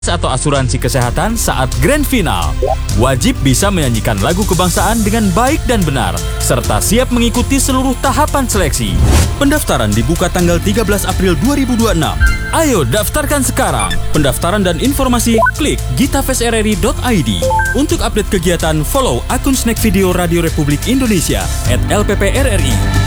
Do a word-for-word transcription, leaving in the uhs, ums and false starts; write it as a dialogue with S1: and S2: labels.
S1: atau asuransi kesehatan saat grand final. Wajib bisa menyanyikan lagu kebangsaan dengan baik dan benar, serta siap mengikuti seluruh tahapan seleksi. Pendaftaran dibuka tanggal tiga belas April dua ribu dua puluh enam. Ayo daftarkan sekarang. Pendaftaran dan informasi klik gitafest r r i dot i d. Untuk update kegiatan, follow akun Snack Video Radio Republik Indonesia at L P P R R I.